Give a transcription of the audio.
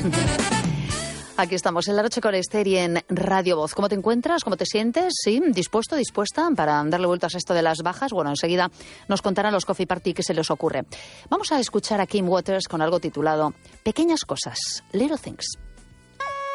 Aquí estamos en La Noche con Esther y en Radio Voz. ¿Cómo te encuentras? ¿Cómo te sientes? ¿Sí? ¿Dispuesto? ¿Dispuesta para darle vueltas a esto de las bajas? Bueno, enseguida nos contarán los Coffee Party qué se les ocurre. Vamos a escuchar a Kim Waters con algo titulado Pequeñas cosas, Little Things.